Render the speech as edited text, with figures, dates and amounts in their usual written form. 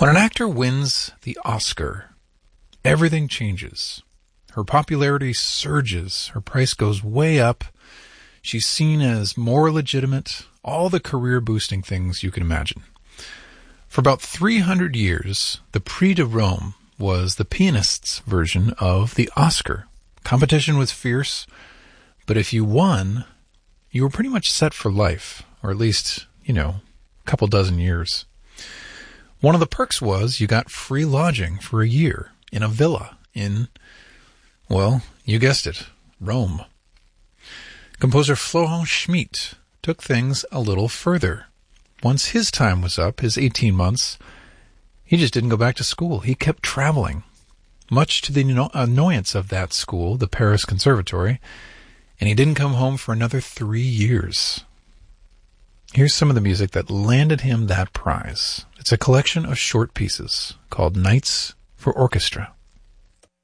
When an actor wins the Oscar, everything changes. Her popularity surges. Her price goes way up. She's seen as more legitimate. All the career-boosting things you can imagine. For about 300 years, the Prix de Rome was the pianist's version of the Oscar. Competition was fierce, but if you won, you were pretty much set for life, or at least, a couple dozen years. One of the perks was you got free lodging for a year in a villa in, well, you guessed it, Rome. Composer Florent Schmitt took things a little further. Once his time was up, his 18 months, he just didn't go back to school. He kept traveling, much to the annoyance of that school, the Paris Conservatory, and he didn't come home for another 3 years. Here's some of the music that landed him that prize. It's a collection of short pieces called Nights for Orchestra.